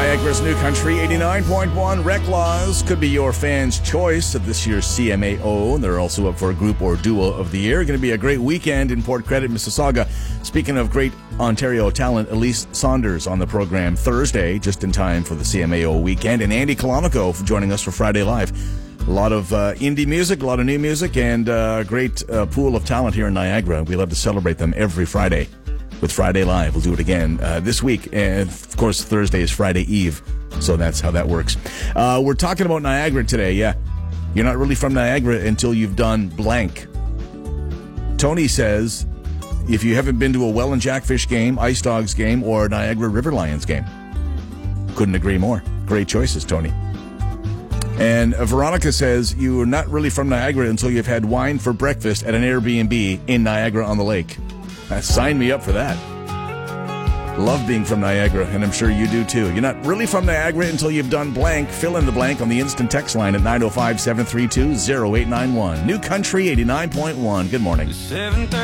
Niagara's New Country 89.1. Rec Laws could be your fans' choice of this year's CMAO. They're also up for a group or duo of the year. Going to be a great weekend in Port Credit, Mississauga. Speaking of great Ontario talent, Elise Saunders on the program Thursday, just in time for the CMAO weekend. And Andy Colonico joining us for Friday Live. A lot of indie music, a lot of new music, and a great pool of talent here in Niagara. We love to celebrate them every Friday with Friday Live. We'll do it again this week. And, of course, Thursday is Friday Eve, so that's how that works. We're talking about Niagara today, yeah. You're not really from Niagara until you've done blank. Tony says, if you haven't been to a Welland Jackfish game, Ice Dogs game, or Niagara River Lions game. Couldn't agree more. Great choices, Tony. And Veronica says, you are not really from Niagara until you've had wine for breakfast at an Airbnb in Niagara-on-the-Lake. Sign me up for that. Love being from Niagara, and I'm sure you do too. You're not really from Niagara until you've done blank. Fill in the blank on the instant text line at 905-732-0891. New Country 89.1. Good morning.